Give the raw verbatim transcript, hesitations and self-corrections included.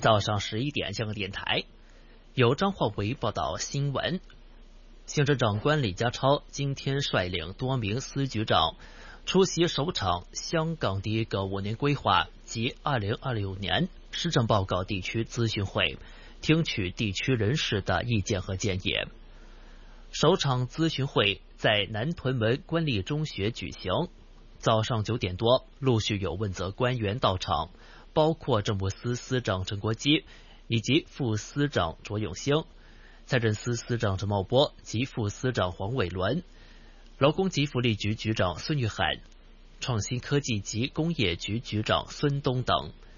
早上十一点，香港电台由张焕维报道新闻。行政长官李家超今天率领多名司局长出席首场香港第一个五年规划及二零二六年施政报告地区咨询会，听取地区人士的意见和建议。首场咨询会在南屯门官立中学举行，早上九点多，陆续有问责官员到场，包括政务司司长陈国基以及副司长卓永兴，财政司司长陈茂波及副司长黄伟伦，劳工及福利局局长孙玉涵，创新科技及工业局局长孙东等。